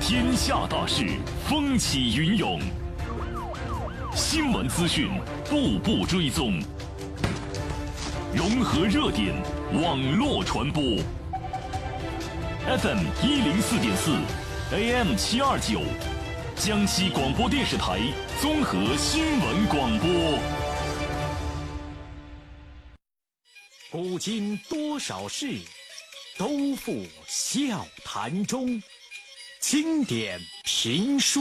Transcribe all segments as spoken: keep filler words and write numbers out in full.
天下大事，风起云涌，新闻资讯步步追踪，融合热点，网络传播。F M 一零四点四 ，A M 七二九，江西广播电视台综合新闻广播。 古今多少事，都付笑谈中。经典评书。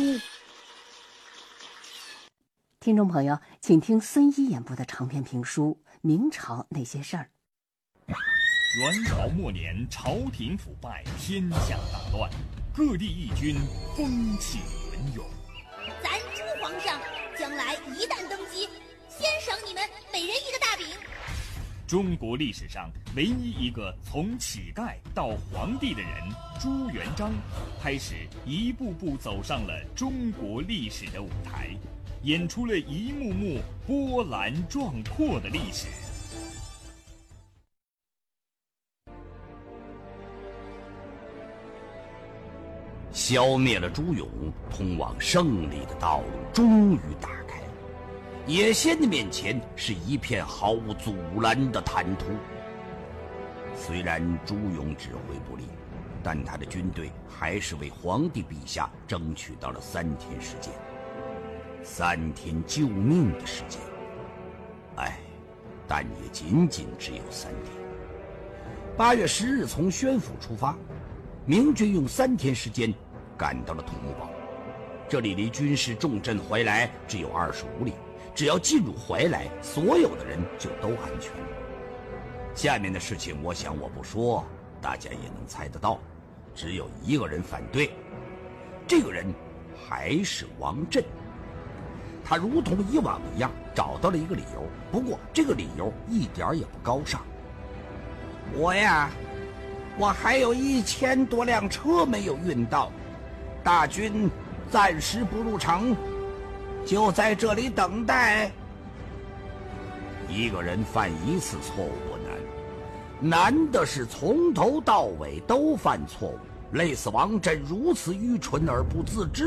听众朋友，请听孙一演播的长篇评书《明朝那些事儿》。 元朝末年，朝廷腐败，天下大乱，各地义军风起云涌。 咱朱皇上将来一旦登基，先赏你们每人一个大饼。 中国历史上唯一一个从乞丐到皇帝的人朱元璋，开始一步步走上了中国历史的舞台，演出了一幕幕波澜壮阔的历史。 消灭了朱勇，通往胜利的道路终于打开。野仙的面前是一片毫无阻拦的坦途。虽然朱勇指挥不力，但他的军队还是为皇帝陛下争取到了三天时间。三天救命的时间，哎，但也仅仅只有三天。八月十日从宣府出发，明军用三天时间赶到了土木堡，这里离军事重镇怀来只有二十五里。只要进入怀来，所有的人就都安全了。下面的事情我想我不说，大家也能猜得到。只有一个人反对，这个人还是王震。他如同以往一样找到了一个理由，不过这个理由一点也不高尚。我呀，我还有一千多辆车没有运到，大军暂时不入城，就在这里等待。一个人犯一次错误不难，难的是从头到尾都犯错误，累死王震如此愚蠢而不自知。